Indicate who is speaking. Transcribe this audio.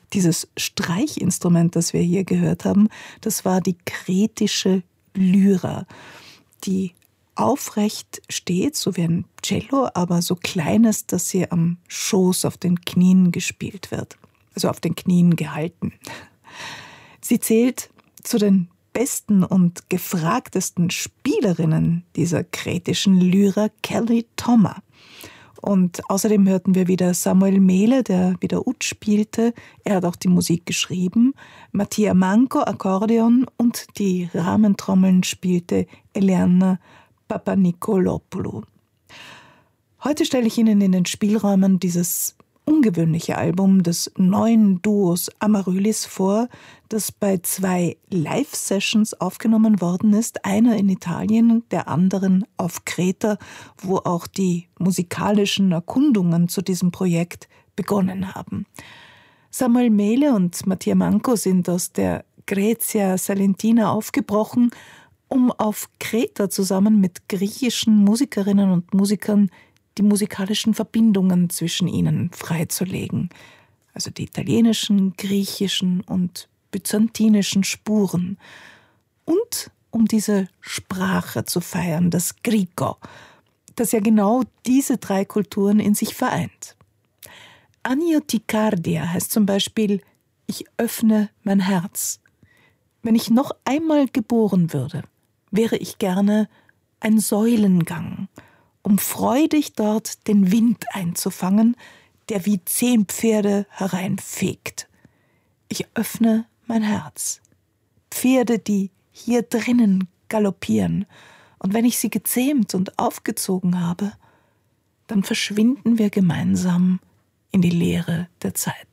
Speaker 1: Dieses Streichinstrument, das wir hier gehört haben, das war die kretische Lyra, die aufrecht steht, so wie ein Cello, aber so klein ist, dass sie am Schoß auf den Knien gespielt wird, also auf den Knien gehalten. Sie zählt zu den besten und gefragtesten Spielerinnen dieser kretischen Lyra Kelly Thoma. Und außerdem hörten wir wieder Samuel Mehle, der wieder Ud spielte. Er hat auch die Musik geschrieben. Mattia Manco, Akkordeon, und die Rahmentrommeln spielte Eleana Papanikolaou. Heute stelle ich Ihnen in den Spielräumen dieses ungewöhnliche Album des neuen Duos Amaryllis vor, das bei 2 Live-Sessions aufgenommen worden ist, einer in Italien, der anderen auf Kreta, wo auch die musikalischen Erkundungen zu diesem Projekt begonnen haben. Samuel Mehle und Mattia Manco sind aus der Grecia Salentina aufgebrochen, um auf Kreta zusammen mit griechischen Musikerinnen und Musikern die musikalischen Verbindungen zwischen ihnen freizulegen, also die italienischen, griechischen und byzantinischen Spuren, und um diese Sprache zu feiern, das Griko, das ja genau diese 3 Kulturen in sich vereint. Aniotikardia heißt zum Beispiel: Ich öffne mein Herz. Wenn ich noch einmal geboren würde, wäre ich gerne ein Säulengang, um freudig dort den Wind einzufangen, der wie 10 Pferde hereinfegt. Ich öffne mein Herz. Pferde, die hier drinnen galoppieren, und wenn ich sie gezähmt und aufgezogen habe, dann verschwinden wir gemeinsam in die Leere der Zeit.